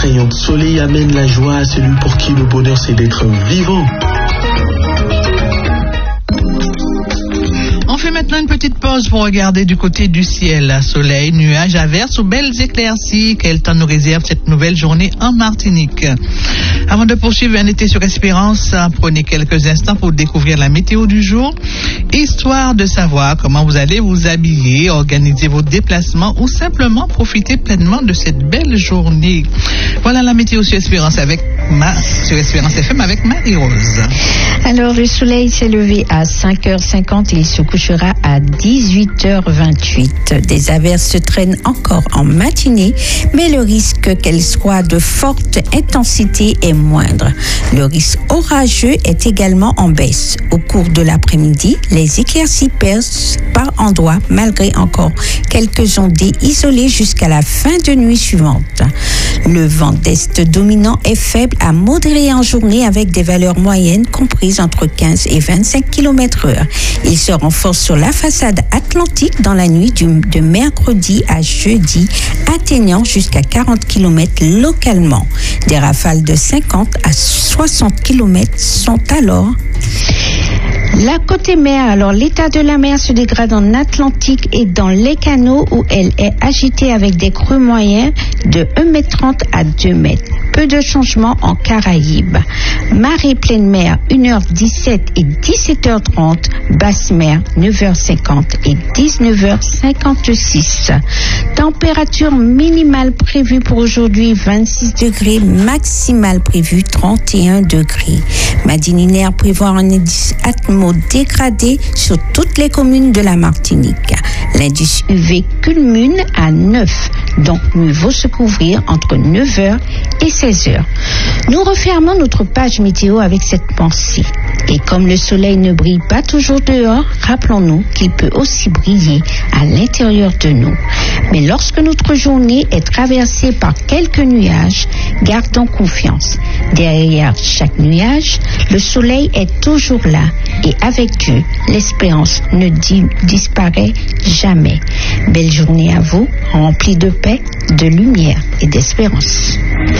rayon de soleil amène la joie à celui pour qui le bonheur c'est d'être vivant. On fait maintenant une petite pause pour regarder du côté du ciel. Soleil, nuages, averses ou belles éclaircies. Quel temps nous réserve cette nouvelle journée en Martinique? Avant de poursuivre un été sur Espérance, prenez quelques instants pour découvrir la météo du jour, histoire de savoir comment vous allez vous habiller, organiser vos déplacements ou simplement profiter pleinement de cette belle journée. Voilà la météo sur Espérance sur Espérance FM avec Marie-Rose. Alors, le soleil s'est levé à 5h50 et il se couchera à 18h28. Des averses se traînent encore en matinée, mais le risque qu'elles soient de forte intensité est moindre. Le risque orageux est également en baisse. Au cours de l'après-midi, les éclaircies percent par endroits, malgré encore quelques ondées isolées jusqu'à la fin de nuit suivante. Le vent d'est dominant est faible à modéré en journée avec des valeurs moyennes comprises entre 15 et 25 km/h. Il se renforce sur la façade atlantique dans la nuit de mercredi à jeudi, atteignant jusqu'à 40 km localement. Des rafales de 50 à 60 km sont alors. La côté mer, alors l'état de la mer se dégrade en Atlantique et dans les canaux où elle est agitée avec des creux moyens de 1,30 m à 2 m. Peu de changements en Caraïbes. Marée pleine mer 1h17 et 17h30. Basse mer 9h50 et 19h56. Température minimale prévue pour aujourd'hui 26 degrés, maximale prévue 31 degrés. Madininaire prévoit un indice atmo dégradé sur toutes les communes de la Martinique. L'indice UV culmine à 9, donc mieux vaut se couvrir entre 9h et 16h. Nous refermons notre page météo avec cette pensée. Et comme le soleil ne brille pas toujours dehors, rappelons-nous qu'il peut aussi briller à l'intérieur de nous. Mais lorsque notre journée est traversée par quelques nuages, gardons confiance. Derrière chaque nuage, le soleil est toujours là et avec Dieu, l'espérance ne disparaît jamais. Belle journée à vous, remplie de paix, de lumière et d'espérance.